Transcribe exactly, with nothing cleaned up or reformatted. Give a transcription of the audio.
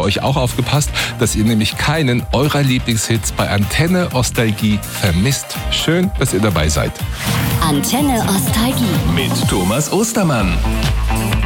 euch auch aufgepasst, dass ihr nämlich keinen eurer Lieblingshits bei Antenne Ostalgie vermisst. Schön, dass ihr dabei seid. Antenne Ostalgie mit Thomas Ostermann.